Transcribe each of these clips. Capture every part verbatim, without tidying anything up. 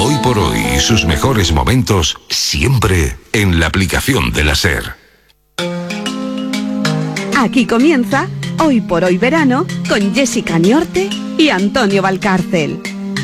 Hoy por hoy y sus mejores momentos siempre en la aplicación de la SER. Aquí comienza Hoy por Hoy Verano con Jessica Niorte y Antonio Valcárcel.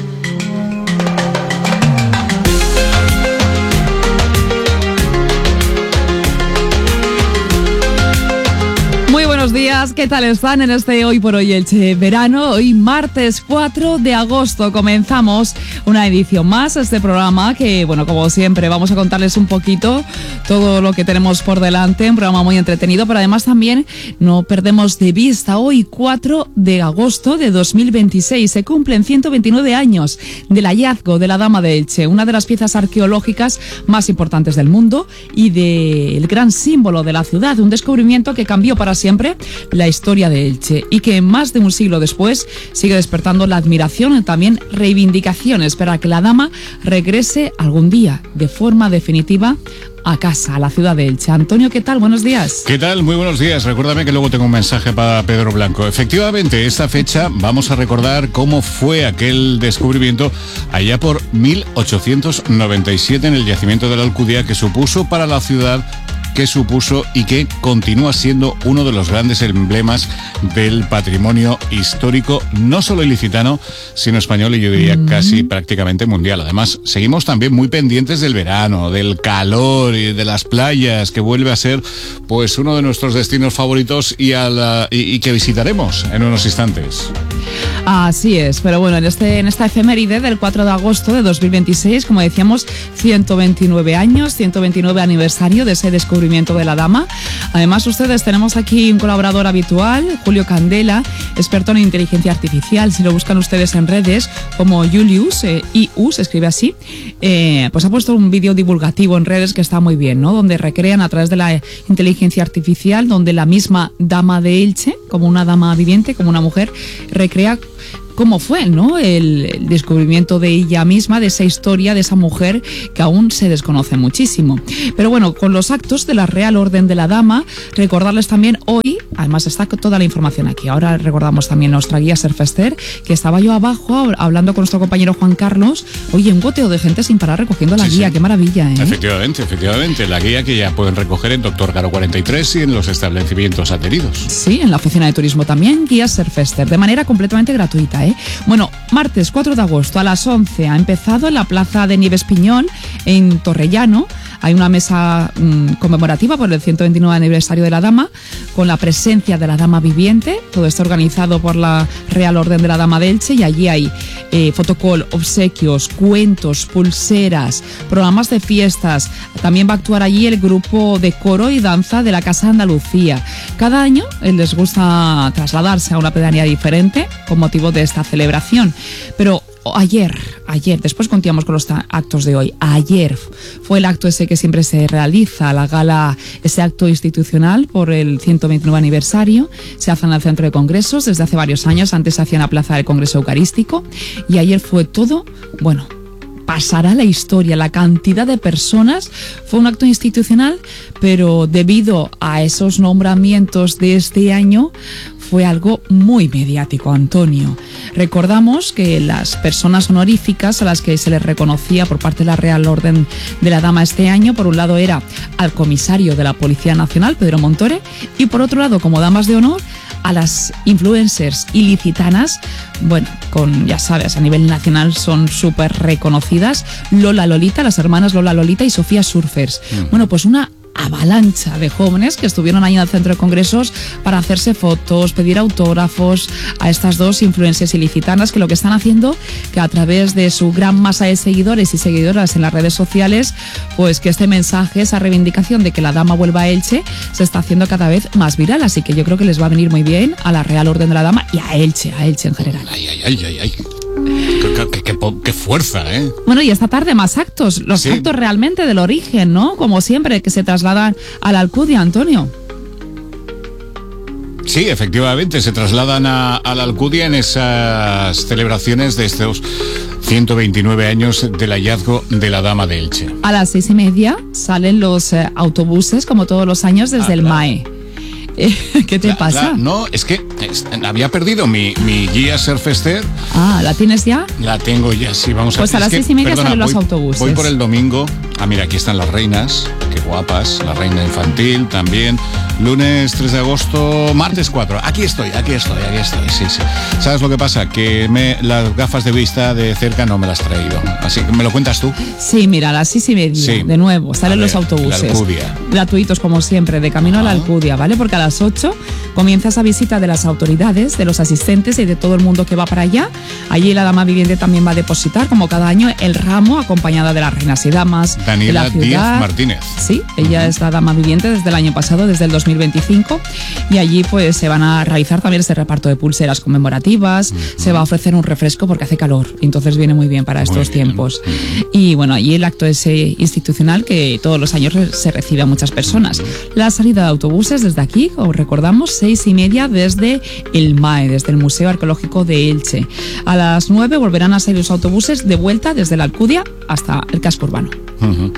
Buenos días, ¿qué tal están en este Hoy por Hoy Elche Verano? Hoy martes cuatro de agosto comenzamos una edición más de este programa que, bueno, como siempre vamos a contarles un poquito todo lo que tenemos por delante, un programa muy entretenido, pero además también no perdemos de vista hoy cuatro de agosto de dos mil veintiséis, se cumplen ciento veintinueve años del hallazgo de la Dama de Elche, una de las piezas arqueológicas más importantes del mundo y del gran símbolo de la ciudad, un descubrimiento que cambió para siempre la historia de Elche y que más de un siglo después sigue despertando la admiración y también reivindicaciones para que la dama regrese algún día de forma definitiva a casa, a la ciudad de Elche. Antonio, ¿qué tal? Buenos días. ¿Qué tal? Muy buenos días. Recuérdame que luego tengo un mensaje para Pedro Blanco. Efectivamente, esta fecha vamos a recordar cómo fue aquel descubrimiento allá por mil ochocientos noventa y siete en el yacimiento de la Alcudia, que supuso para la ciudad que supuso y que continúa siendo uno de los grandes emblemas del patrimonio histórico, no solo ilicitano, sino español y yo diría mm. casi prácticamente mundial. Además, seguimos también muy pendientes del verano, del calor y de las playas, que vuelve a ser pues uno de nuestros destinos favoritos y, a la, y, y que visitaremos en unos instantes. Así es, pero bueno, en este en esta efeméride del cuatro de agosto de dos mil veintiséis, como decíamos, ciento veintinueve años, ciento veintinueve aniversario de ese descubrimiento de la dama. Además, ustedes tenemos aquí un colaborador habitual, Julio Candela, experto en inteligencia artificial. Si lo buscan ustedes en redes como Julius, eh, I U, se escribe así, eh, pues ha puesto un vídeo divulgativo en redes que está muy bien, ¿no? Donde recrean a través de la inteligencia artificial, donde la misma dama de Elche, como una dama viviente, como una mujer, recrea cómo fue, ¿no? El, el descubrimiento de ella misma, de esa historia, de esa mujer que aún se desconoce muchísimo. Pero bueno, con los actos de la Real Orden de la Dama, recordarles también hoy, además está toda la información aquí, ahora recordamos también nuestra guía Serfester, que estaba yo abajo hablando con nuestro compañero Juan Carlos, oye, un goteo de gente sin parar recogiendo la sí, guía, sí. Qué maravilla, ¿eh? Efectivamente, efectivamente, la guía que ya pueden recoger en Doctor Caro cuarenta y tres y en los establecimientos adheridos. Sí, en la oficina de turismo también, guía Serfester, de manera completamente gratuita, ¿eh? Bueno, martes cuatro de agosto a las once ha empezado en la plaza de Nieves Piñón, en Torrellano. Hay una mesa mmm, conmemorativa por el ciento veintinueve aniversario de la Dama, con la presencia de la Dama viviente. Todo está organizado por la Real Orden de la Dama de Elche y allí hay eh, fotocall, obsequios, cuentos, pulseras, programas de fiestas. También va a actuar allí el grupo de coro y danza de la Casa Andalucía. Cada año eh, les gusta trasladarse a una pedanía diferente con motivo de esta celebración. Pero Ayer, ayer, después continuamos con los actos de hoy. Ayer fue el acto ese que siempre se realiza, la gala, ese acto institucional por el ciento veintinueve aniversario. Se hace en el Centro de Congresos desde hace varios años. Antes se hacía en la Plaza del Congreso Eucarístico. Y ayer fue todo, bueno, pasará la historia, la cantidad de personas. Fue un acto institucional, pero debido a esos nombramientos de este año, fue algo muy mediático, Antonio. Recordamos que las personas honoríficas a las que se les reconocía por parte de la Real Orden de la Dama este año, por un lado era al comisario de la Policía Nacional, Pedro Montore, y por otro lado, como damas de honor, a las influencers ilicitanas, bueno, con, ya sabes, a nivel nacional son súper reconocidas, Lola Lolita, las hermanas Lola Lolita y Sofía Surfers. Mm. Bueno, pues una avalancha de jóvenes que estuvieron ahí en el Centro de Congresos para hacerse fotos, pedir autógrafos a estas dos influencers ilicitanas, que lo que están haciendo, que a través de su gran masa de seguidores y seguidoras en las redes sociales, pues que este mensaje, esa reivindicación de que la dama vuelva a Elche, se está haciendo cada vez más viral, así que yo creo que les va a venir muy bien a la Real Orden de la Dama y a Elche, a Elche en general. Ay, ay, ay, ay, ay. Qué, qué, qué, qué fuerza, ¿eh? Bueno, y esta tarde más actos, los sí. actos realmente del origen, ¿no? Como siempre, que se trasladan a la Alcudia, Antonio. Sí, efectivamente, se trasladan a, a la Alcudia en esas celebraciones de estos ciento veintinueve años del hallazgo de la Dama de Elche. A las seis y media salen los eh, autobuses, como todos los años, desde ah, el claro. M A E. ¿Qué te La- pasa? la- no, es que es- había perdido mi, mi guía Surfester. Ah, ¿la tienes ya? La tengo ya, sí, vamos a Pues a es las que, seis y media perdona, salen los voy- autobuses. Voy por el domingo. Ah, mira, aquí están las reinas. Qué guapas. La reina infantil también. Lunes tres de agosto, martes cuatro. Aquí estoy, aquí estoy, aquí estoy. Sí, sí. ¿Sabes lo que pasa? Que me, las gafas de vista de cerca no me las he traído. Así que me lo cuentas tú. Sí, mira, a las seis y media, Sí. de nuevo, salen A los ver, autobuses. la Alcudia. Gratuitos, como siempre, de camino a la Ah. Alcudia, ¿vale? Porque a las ocho comienza esa visita de las autoridades, de los asistentes y de todo el mundo que va para allá. Allí la dama viviente también va a depositar, como cada año, el ramo acompañada de las reinas y damas Daniela de la ciudad. Díaz Martínez. Sí, ella es la dama viviente desde el año pasado, desde el dos mil veinticinco, y allí pues se van a realizar también ese reparto de pulseras conmemorativas, se va a ofrecer un refresco porque hace calor, entonces viene muy bien para Muy estos bien. tiempos. Y bueno, allí el acto ese institucional que todos los años re- se recibe a muchas personas. La salida de autobuses desde aquí, os recordamos, seis y media desde el M A E, desde el Museo Arqueológico de Elche. A las nueve volverán a salir los autobuses de vuelta desde la Alcudia hasta el casco urbano. Ujú.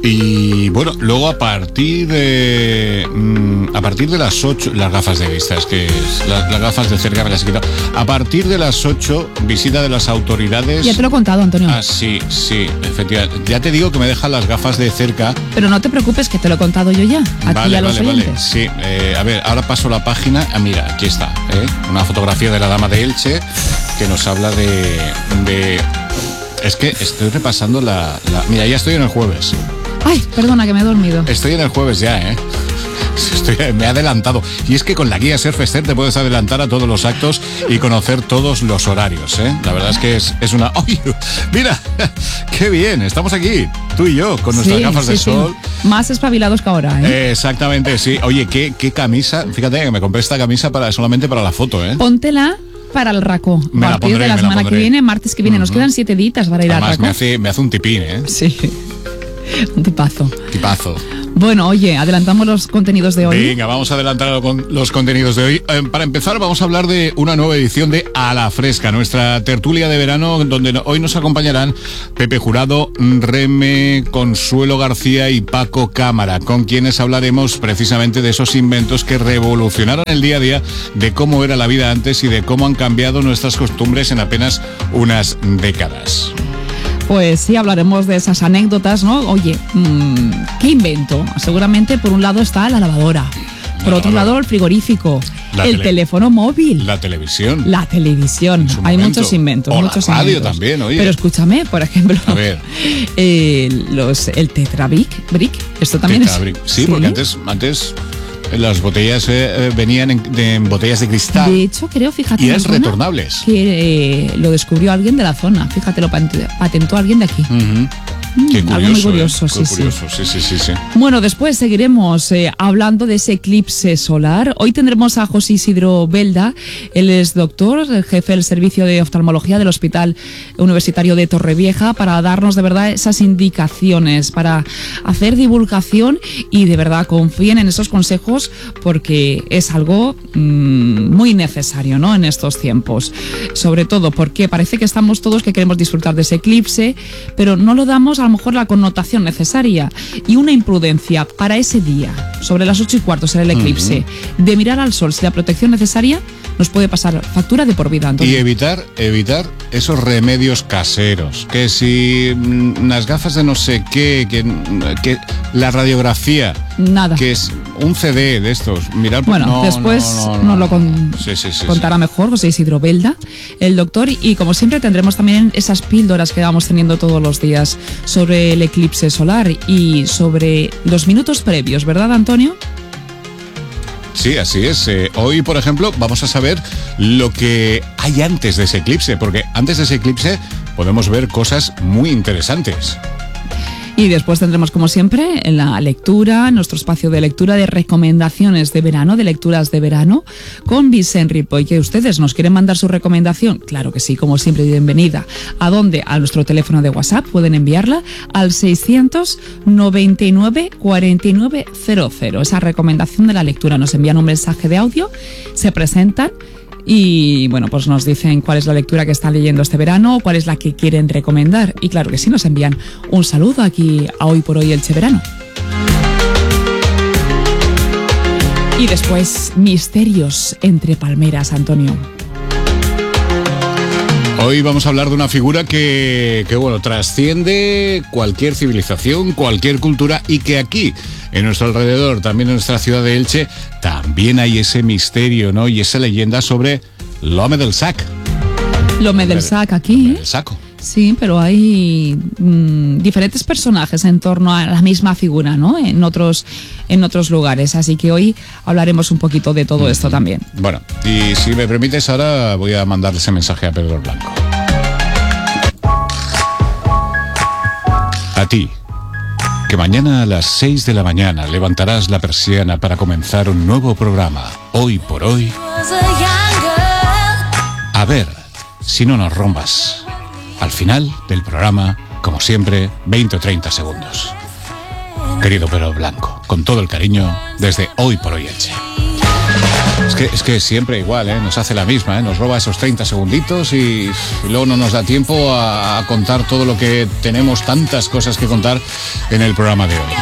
Y bueno, luego a partir de mm, a partir de las ocho, las gafas de vista, es que es- la- las gafas de cerca me las he quitado. A partir de las ocho, visita de las autoridades. Ya te lo he contado, Antonio. Ah, sí, sí, efectivamente. Ya te digo que me dejan las gafas de cerca. Pero no te preocupes, que te lo he contado yo ya, a ti y Vale, a los vale, vale. oyentes. Sí, eh, a ver, ahora paso la página. Ah, mira, aquí está, ¿eh? Una fotografía de la dama de Elche que nos habla de, de... Es que estoy repasando la, la... Mira, ya estoy en el jueves. Ay, perdona, que me he dormido. Estoy en el jueves ya, ¿eh? Estoy, me he adelantado. Y es que con la guía Surfester te puedes adelantar a todos los actos y conocer todos los horarios, ¿eh? La verdad es que es, es una... ¡Ay! Mira, qué bien, estamos aquí, tú y yo, con nuestras Sí, gafas sí, de sí. sol. Más espabilados que ahora, ¿eh? Eh, exactamente, sí. Oye, ¿qué, qué camisa? Fíjate que me compré esta camisa para solamente para la foto, ¿eh? Póntela para el raco. Me a la partir pondré, de la me la semana que pondré. viene, martes que viene. Nos quedan siete días para ir al Además, raco. me hace, me hace un tipín, ¿eh? Sí. Un tipazo. Tipazo. Bueno, oye, adelantamos los contenidos de hoy. Venga, vamos a adelantar con los contenidos de hoy. Eh, para empezar, vamos a hablar de una nueva edición de A la Fresca, nuestra tertulia de verano, donde no- hoy nos acompañarán Pepe Jurado, Reme, Consuelo García y Paco Cámara, con quienes hablaremos precisamente de esos inventos que revolucionaron el día a día, de cómo era la vida antes y de cómo han cambiado nuestras costumbres en apenas unas décadas. Pues sí, hablaremos de esas anécdotas, ¿no? Oye, mmm, ¿qué invento? Seguramente por un lado está la lavadora, por La otro lavadora. lado el frigorífico, La el tele- teléfono móvil. La televisión. La televisión, En su hay momento. muchos inventos, O la muchos radio inventos. también, oye. Pero escúchame, por ejemplo, A ver. eh, los, el Tetrabric, brick, esto también Tetrabric. es. Sí, porque antes, antes las botellas eh, eh, venían en, de, en botellas de cristal. De hecho, creo, fíjate, Y me eran suena retornables. que eh, lo descubrió alguien de la zona. Fíjate, lo pate- patentó alguien de aquí. Ujú. Qué curioso, algo muy curioso, ¿eh? sí, Qué sí. curioso, sí, sí, sí, sí. Bueno, después seguiremos eh, hablando de ese eclipse solar. Hoy tendremos a José Isidro Belda. Él es doctor, el jefe del servicio de oftalmología del Hospital Universitario de Torrevieja, para darnos de verdad esas indicaciones, para hacer divulgación y de verdad confíen en esos consejos porque es algo mmm, muy necesario, ¿no? En estos tiempos. Sobre todo porque parece que estamos todos que queremos disfrutar de ese eclipse, pero no lo damos a lo mejor la connotación necesaria y una imprudencia para ese día, sobre las ocho y cuarto será el eclipse, uh-huh. de mirar al sol sin la protección necesaria, nos puede pasar factura de por vida, Antonio. Y evitar, evitar esos remedios caseros, que si mm, las gafas de no sé qué, que, que la radiografía, nada, que es un C D de estos, mirar. Bueno, no, después no, no, no, nos lo con, sí, sí, sí, contará sí. mejor José Isidro Belda, el doctor, y como siempre tendremos también esas píldoras que vamos teniendo todos los días sobre el eclipse solar y sobre los minutos previos, ¿verdad, Antonio? Sí, así es. Eh, hoy, por ejemplo, vamos a saber lo que hay antes de ese eclipse, porque antes de ese eclipse podemos ver cosas muy interesantes. Y después tendremos, como siempre, en la lectura, nuestro espacio de lectura de recomendaciones de verano, de lecturas de verano, con Vicent Ripoll. Que ustedes nos quieren mandar su recomendación, claro que sí, como siempre, bienvenida. ¿A dónde? A nuestro teléfono de WhatsApp, pueden enviarla al seiscientos noventa y nueve cuarenta y nueve cero cero. Esa recomendación de la lectura, nos envían un mensaje de audio, se presentan y, bueno, pues nos dicen cuál es la lectura que están leyendo este verano o cuál es la que quieren recomendar. Y claro que sí, nos envían un saludo aquí a Hoy por Hoy Elche Verano. Y después, misterios entre palmeras, Antonio. Hoy vamos a hablar de una figura que, que, bueno, trasciende cualquier civilización, cualquier cultura, y que aquí, en nuestro alrededor, también en nuestra ciudad de Elche, también hay ese misterio, ¿no? Y esa leyenda sobre l'Home del Sac. L'Home del Sac aquí. El saco. Sí, pero hay mmm, diferentes personajes en torno a la misma figura, ¿no? En otros, en otros lugares. Así que hoy hablaremos un poquito de todo esto también. Bueno, y si me permites, ahora voy a mandarle ese mensaje a Pedro Blanco. A ti, que mañana a las seis de la mañana levantarás la persiana para comenzar un nuevo programa, Hoy por Hoy. A ver si no nos rombas. Al final del programa, como siempre, veinte o treinta segundos. Querido Pedro Blanco, con todo el cariño, desde Hoy por Hoy Elche. Es que, es que siempre igual, ¿eh? Nos hace la misma, ¿eh? Nos roba esos treinta segunditos y, y luego no nos da tiempo a, a contar todo lo que tenemos, tantas cosas que contar en el programa de hoy.